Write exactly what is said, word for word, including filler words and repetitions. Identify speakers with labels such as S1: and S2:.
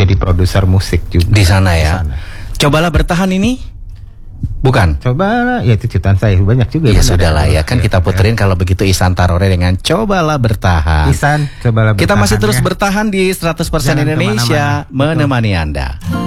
S1: jadi produser musik juga
S2: di sana ya.
S1: Di sana.
S2: Cobalah bertahan ini, bukan?
S1: Coba ya itu ciptaan saya banyak juga.
S2: Ya sudah lah ya kan kita puterin kalau begitu Ihsan Tarore dengan Cobalah Bertahan.
S1: Ihsan, cobalah bertahan.
S2: Kita masih terus
S1: ya.
S2: bertahan di seratus persen
S1: Jangan
S2: Indonesia
S1: kemana-mana.
S2: menemani Anda.